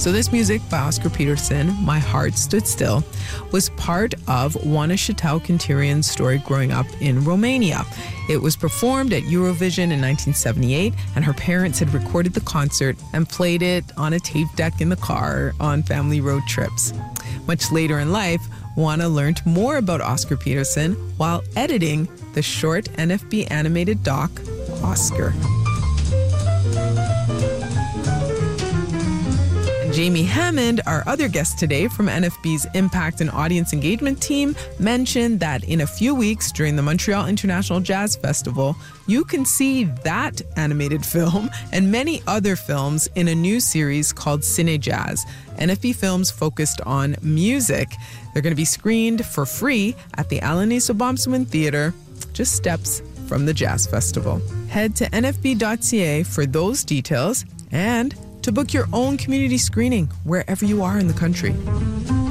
So this music by Oscar Peterson, My Heart Stood Still, was part of Oana Cetău-Cintirian's story growing up in Romania. It was performed at Eurovision in 1978, and her parents had recorded the concert and played it on a tape deck in the car on family road trips. Much later in life, Oana learned more about Oscar Peterson while editing the short NFB animated doc, Oscar. Jamie Hammond, our other guest today from NFB's Impact and Audience Engagement team, mentioned that in a few weeks during the Montreal International Jazz Festival, you can see that animated film and many other films in a new series called Cine Jazz. NFB films focused on music. They're going to be screened for free at the Alanis Obomsawin Theatre, just steps from the Jazz Festival. Head to nfb.ca for those details and to book your own community screening wherever you are in the country.